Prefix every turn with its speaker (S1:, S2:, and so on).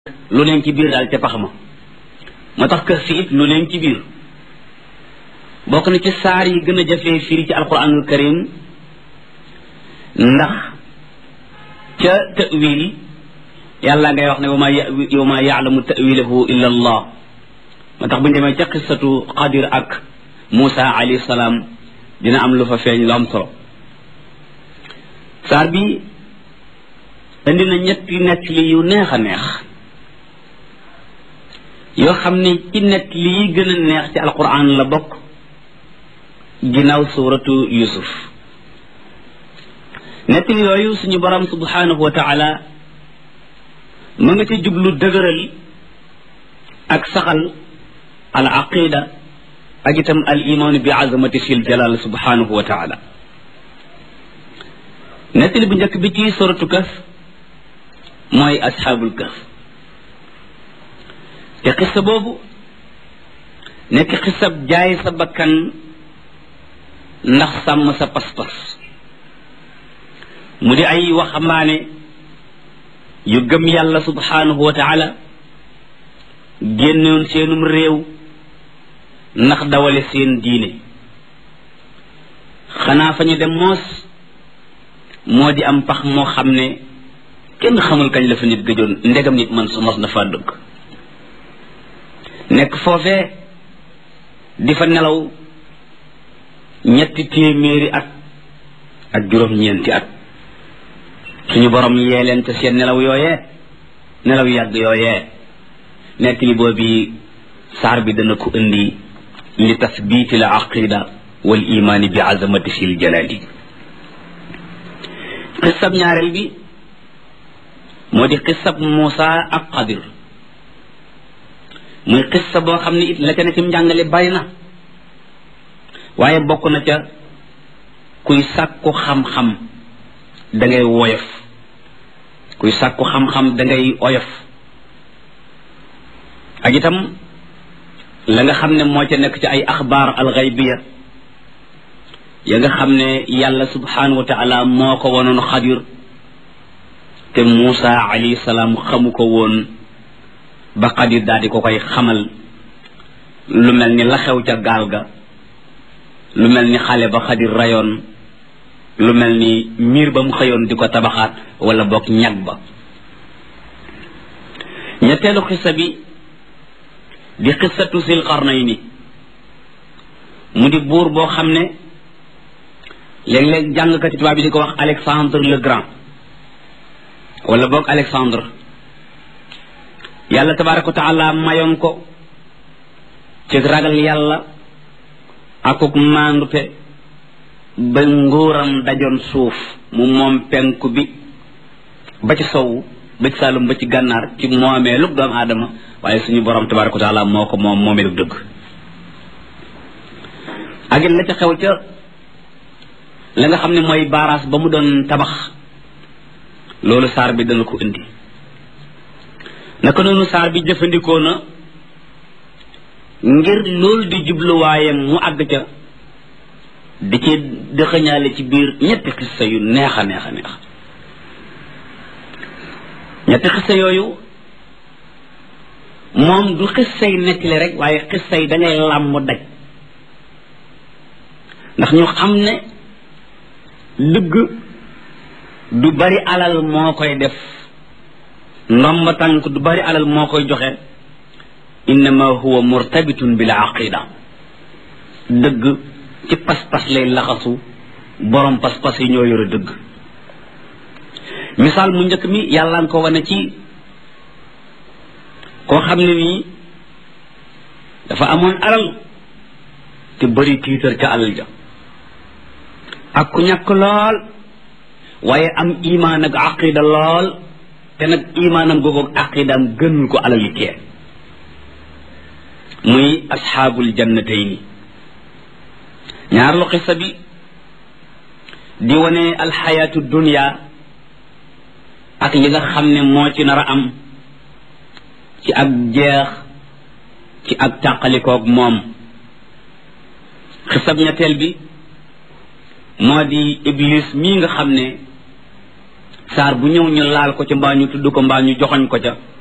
S1: lu leen ci biir daal ca pax ma moo tax kër si it lu leen ci biir bokk na ci saar yi gën a jafee firi ci alquranul karim ndax ca ta'wil yàlla ngay wax ne wa ma ya'lamu ta'wilahu illa allah moo tax bu ñu demee ca qissatu Qadir ak Moussa alayhi salaam dina am lu fa feeñ lu am solo saar bi indi na ñetti nettali yu neex a neex yoo xam ne ci nettali yi gën a neex ci alquran la bokk ginnaaw suuratu Yusuf nettali yooyu suñu borom subhanahu wa taala mu nga ci jublu dëgëral ak saxal al aqida ak itam al iman bi azamati fil jalal subhanahu wa taala nettali bu njëkk bi ci suratu Kahf mooy asxaabul kahf te xissa boobu nekk xissab jaay sa bakkan ndax sàmm sa pas-pas mu di ay waxambaane yu gëm yàlla subhanahu wa taala génnoon seenum réew ndax dawale seen diine xanaa fa ñu dem moos moo di am pax moo xam ne kenn xamul kañ la fa nit gëjoon ndegam nit man su mos na faa dëgg nekk foofee di fa nelaw 300 at ak juróom-ñeenti at suñu borom yee leen te seen nelaw yooyee nelaw yàgg yooyee nekk li boobi saar bi dana ko indi li tasbiti l aqida wal imaani bi azamati fil jalali xissab ñaareel bi moo di xissab Moussa ak Qadir muy xissa boo xam ne it la ca ne ci njàngale bari na waaye bokk na ca kuy sàkku xam-xam da ngay woyof kuy sàkku xam-xam da ngay oyof ak itam la nga xam ne moo ca nekk ci ay axbaar alxaybiya ya nga xam ne yàlla subhanahu wa taala moo ko wonoon Xadir te Moussa alayhi salaam xamu ko woon ba Xadir daal di ko koy xamal lu mel ni la xew ca gaal ga lu mel ni xale ba Xadir rayoon lu mel ni miir ba mu xëyoon di ko tabaxaat wala boog ñag ba ñetteelu xissa bi di xissatu Sil Qarnayni mu di buur boo xam ne léeg-léeg jàngkati tubaab bi di ko wax Alexandre le Grand wala boog Alexandre yàlla tabaraka wa taala mayoon ko ci ragal yàlla akuk maandute ba nguuram dajoon suuf mu moom penku bi ba ci sowu ba ci saalum ba ci gànnaar ci moomeelu doomu aadama waaye suñu borom tabaraka wa taala moo ko moom moomeelu dëgg ak la ca xew ca la nga xam ne mooy baaraas ba mu doon tabax loolu saar bi dana ko indi naka noonu saar bi jëfandikoo na ngir loolu di jubluwaayam mu àgg ca di ci dëxëñaale ci biir ñetti xissa yu neex a neex a neex ñetti xissa yooyu moom du xissay nettali rek waaye xissay dangay làmb daj ndax ñu xam ne dëgg du bari alal moo koy def ndomba tànk du bari alal moo koy joxe innama huwa murtabitun bil aqida dëgg ci pas-pas lay laxasu borom pas-pas yi ñoo yore dëgg misaal mu njëkk mi yàlla nga ko wane ci koo xam ne nii dafa amoon alal te bari tiitar ca alal ja ak ku ñàkk lool waaye am imaan ak aqida lool te nag imaanam googu ak aqidaam gënul ko alal yi kee muy asxaabul jannatayni ñaar lu xissa bi di wane alxayaatu dunya ak li nga xam ne moo ci nar a am ci ak jeex ci ak tàqalikoog moom xisab ñetteel bi moo di iblis mii nga xam ne saar bu ñëw ñu laal ko ca mbaa ñu tudd ko mbaa ñu joxoñ ko ca